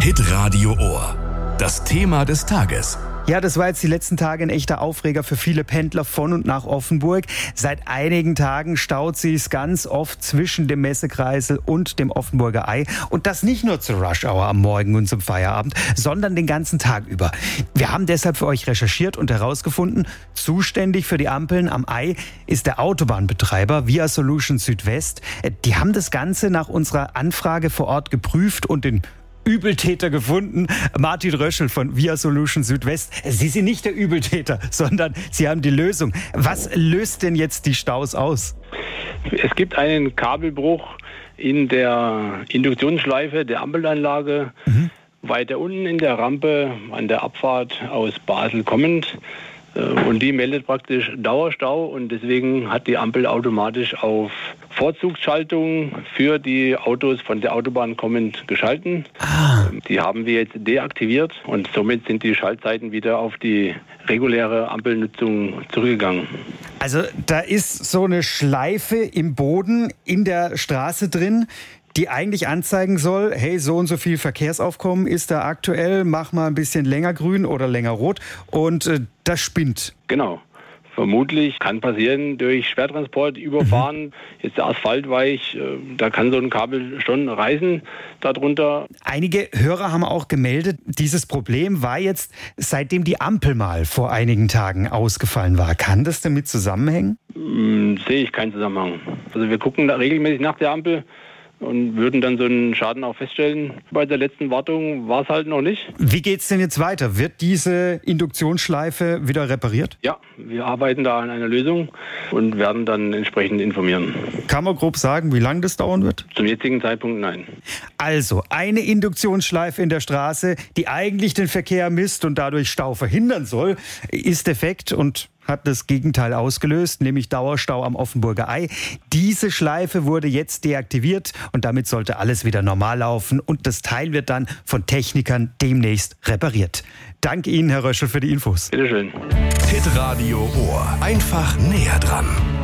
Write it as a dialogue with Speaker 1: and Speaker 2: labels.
Speaker 1: Hitradio Ohr. Das Thema des Tages.
Speaker 2: Ja, das war jetzt die letzten Tage ein echter Aufreger für viele Pendler von und nach Offenburg. Seit einigen Tagen staut sich's ganz oft zwischen dem Messekreisel und dem Offenburger Ei. Und das nicht nur zur Rush-Hour am Morgen und zum Feierabend, sondern den ganzen Tag über. Wir haben deshalb für euch recherchiert und herausgefunden, zuständig für die Ampeln am Ei ist der Autobahnbetreiber Via Solutions Südwest. Die haben das Ganze nach unserer Anfrage vor Ort geprüft und den Übeltäter gefunden. Martin Röschel von Via Solutions Südwest. Sie sind nicht der Übeltäter, sondern Sie haben die Lösung. Was löst denn jetzt die Staus aus?
Speaker 3: Es gibt einen Kabelbruch in der Induktionsschleife der Ampelanlage. Weiter unten in der Rampe an der Abfahrt aus Basel kommend. Und die meldet praktisch Dauerstau und deswegen hat die Ampel automatisch auf Vorzugsschaltung für die Autos von der Autobahn kommend geschalten. Die haben wir jetzt deaktiviert und somit sind die Schaltzeiten wieder auf die reguläre Ampelnutzung zurückgegangen.
Speaker 2: Also da ist so eine Schleife im Boden in der Straße drin, die eigentlich anzeigen soll, hey, so und so viel Verkehrsaufkommen ist da aktuell, mach mal ein bisschen länger grün oder länger rot und das spinnt.
Speaker 3: Genau. Vermutlich kann passieren durch Schwertransport überfahren. Jetzt der Asphalt weich, da kann so ein Kabel schon reißen darunter. Einige
Speaker 2: Hörer haben auch gemeldet, dieses Problem war jetzt, seitdem die Ampel mal vor einigen Tagen ausgefallen war. Kann das damit zusammenhängen?
Speaker 3: Sehe ich keinen Zusammenhang. Also wir gucken da regelmäßig nach der Ampel und würden dann so einen Schaden auch feststellen. Bei der letzten Wartung war es halt noch nicht.
Speaker 2: Wie geht's denn jetzt weiter? Wird diese Induktionsschleife wieder repariert?
Speaker 3: Ja, wir arbeiten da an einer Lösung und werden dann entsprechend informieren.
Speaker 2: Kann man grob sagen, wie lange das dauern wird?
Speaker 3: Zum jetzigen Zeitpunkt nein.
Speaker 2: Also, eine Induktionsschleife in der Straße, die eigentlich den Verkehr misst und dadurch Stau verhindern soll, ist defekt und hat das Gegenteil ausgelöst, nämlich Dauerstau am Offenburger Ei. Diese Schleife wurde jetzt deaktiviert und damit sollte alles wieder normal laufen und das Teil wird dann von Technikern demnächst repariert. Danke Ihnen, Herr Röschel, für die Infos.
Speaker 3: Bitteschön.
Speaker 1: Hitradio Ohr. Einfach näher dran.